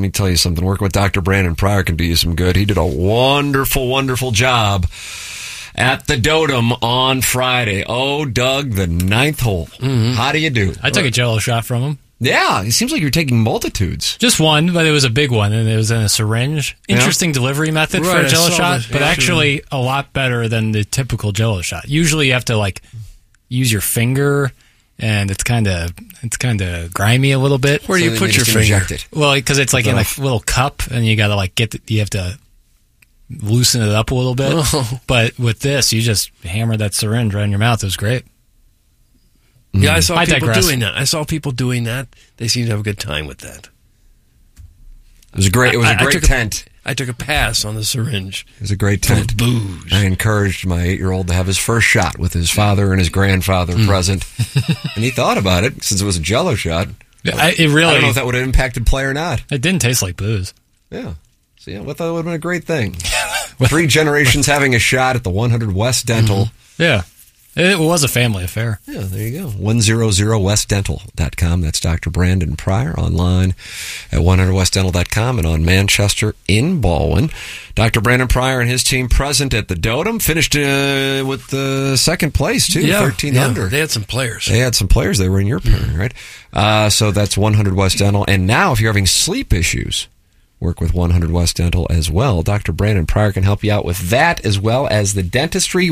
me tell you something. Working with Dr. Brandon Pryor can do you some good. He did a wonderful, wonderful job at the Dotem on Friday. Oh, Doug, the 9th hole. Mm-hmm. How do you do? I took a Jello shot from him. Yeah, it seems like you're taking multitudes. Just one, but it was a big one, and it was in a syringe. Interesting delivery method for a Jello shot, but actually a lot better than the typical Jello shot. Usually you have to use your finger, and it's kind of grimy a little bit. Where do you put your finger? Well, because it's in a little cup, and you got to you have to loosen it up a little bit. Oh. But with this, you just hammer that syringe right in your mouth. It was great. Yeah, I saw people doing that. They seem to have a good time with that. It was a great tent. I took a pass on the syringe. It was a great tent. With booze. I encouraged my 8-year-old to have his first shot with his father and his grandfather present. And he thought about it since it was a Jello shot. I don't know if that would have impacted play or not. It didn't taste like booze. Yeah. So I thought it would have been a great thing. 3 generations having a shot at the 100 West Dental. Mm-hmm. Yeah. It was a family affair. Yeah, there you go. 100westdental.com. That's Dr. Brandon Pryor online at 100westdental.com and on Manchester in Baldwin. Dr. Brandon Pryor and his team present at the Dotem finished with the second place, too, 13 under. They had some players. They were in your pairing, right? So that's 100 West Dental. And now if you're having sleep issues, work with 100 West Dental as well. Dr. Brandon Pryor can help you out with that as well as the dentistry.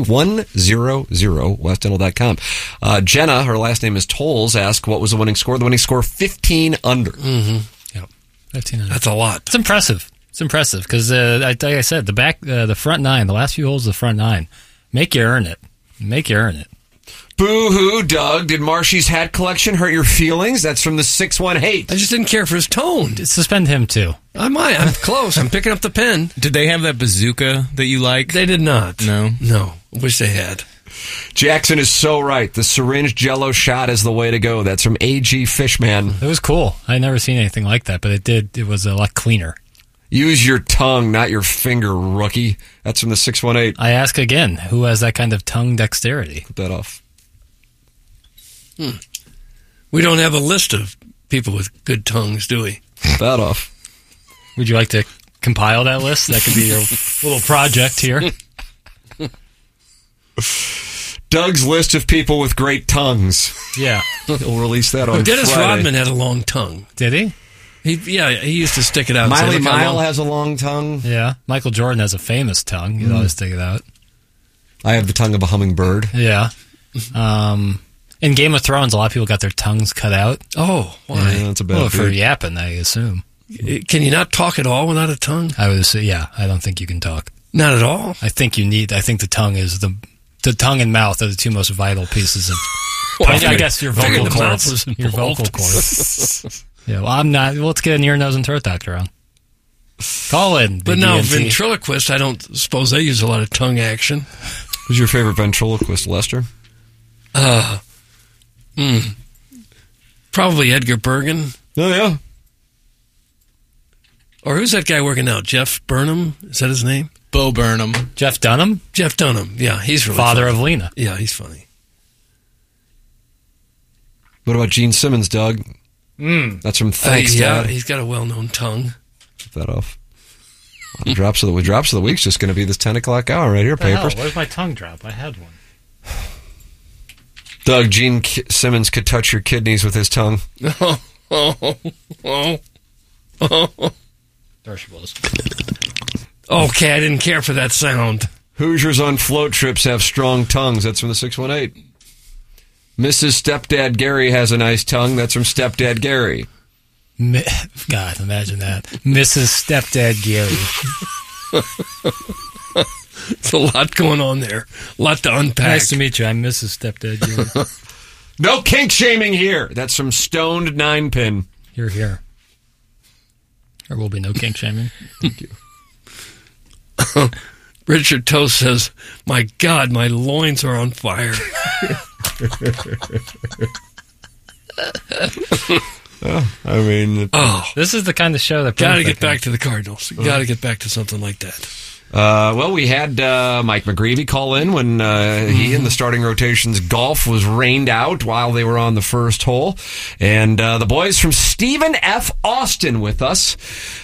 100westdental.com. Jenna, her last name is Tolles, asked what was the winning score. The winning score, 15 under. Mm-hmm. Yep, 15 under. That's a lot. It's impressive. Because, like I said, the front 9, the last few holes of the front 9, make you earn it. Boo-hoo, Doug. Did Marshy's hat collection hurt your feelings? That's from the 618. I just didn't care for his tone. Suspend him, too. I'm close. I'm picking up the pen. Did they have that bazooka that you like? They did not. No? No. Wish they had. Jackson is so right. The syringe Jello shot is the way to go. That's from A.G. Fishman. It was cool. I'd never seen anything like that, but it was a lot cleaner. Use your tongue, not your finger, rookie. That's from the 618. I ask again, who has that kind of tongue dexterity? Put that off. We don't have a list of people with good tongues, do we? Put that off. Would you like to compile that list? That could be your little project here. Doug's list of people with great tongues. Yeah. He'll release that on Dennis Friday. Rodman had a long tongue. Did he? He used to stick it out. Miley Mile has a long tongue. Yeah. Michael Jordan has a famous tongue. He'd always stick it out. I have the tongue of a hummingbird. Yeah. In Game of Thrones, a lot of people got their tongues cut out. Oh, why? Yeah, that's a bad for yapping, I assume. Can you not talk at all without a tongue? I would say, yeah. I don't think you can talk. Not at all? I think the tongue is the tongue and mouth are the two most vital pieces of. I guess your vocal cords. Your vocal cords. Yeah, well, I'm not. Let's get an ear, nose, and throat doctor on. Call in. But now, ventriloquist, I don't suppose they use a lot of tongue action. Who's your favorite ventriloquist, Lester? Probably Edgar Bergen. Oh, yeah. Or who's that guy working out? Jeff Burnham? Is that his name? Bo Burnham. Jeff Dunham? Jeff Dunham. Yeah, he's really Father funny. of Lena. Yeah, he's funny. What about Gene Simmons, Doug? That's from Thanks, Dad. He's got a well-known tongue. Get that off. Drops of the week's just going to be this 10 o'clock hour right here, Papers. Where's my tongue drop? I had one. Doug, Gene Simmons could touch your kidneys with his tongue. There she was. Okay, I didn't care for that sound. Hoosiers on float trips have strong tongues. That's from the 618. Mrs. Stepdad Gary has a nice tongue. That's from Stepdad Gary. God, imagine that. Mrs. Stepdad Gary. There's a lot going on there. A lot to unpack. Nice to meet you. I'm Mrs. Stepdad Gary. No kink shaming here. That's from Stoned 9-Pin. Here. There will be no kink shaming. Thank you. Richard Toast says, "My God, my loins are on fire." This is the kind of show that got to get back to the Cardinals. Got to get back to something like that. Well, we had Mike McGreevy call in when he and the starting rotation's golf was rained out while they were on the first hole. And the boys from Stephen F. Austin with us.